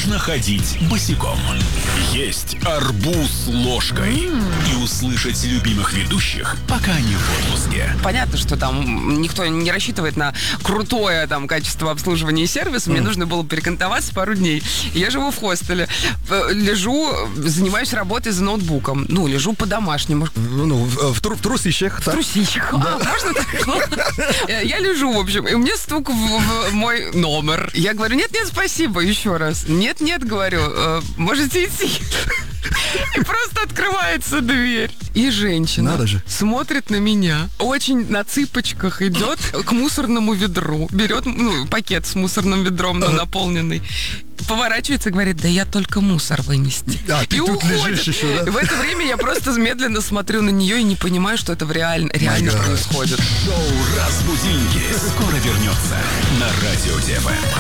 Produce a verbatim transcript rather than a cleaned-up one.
можно ходить босиком. Есть арбуз ложкой. Mm. И услышать любимых ведущих, пока они в отпуске. Понятно, что там никто не рассчитывает на крутое там качество обслуживания и сервиса. Mm. Мне нужно было перекантоваться пару дней. Я живу в хостеле. Лежу, занимаюсь работой за ноутбуком. Ну, лежу по-домашнему. Ну, в, в, тру- в трусищах. В трусищах. Да. А, можно так? Я лежу, в общем, и у меня стук в, в мой номер. Я говорю, нет-нет, спасибо, еще раз. Нет-нет, говорю, можете идти. И просто открывается дверь. И женщина Надо же. смотрит на меня, очень на цыпочках идет к мусорному ведру, берет ну, пакет с мусорным ведром, но наполненный, поворачивается и говорит, да я только мусор вынести. А, и ты тут уходит. лежишь еще, да? И в это время я просто медленно смотрю на нее и не понимаю, что это в реаль... реально происходит. Шоу «Разбудинки» скоро вернется на Радио ТВ.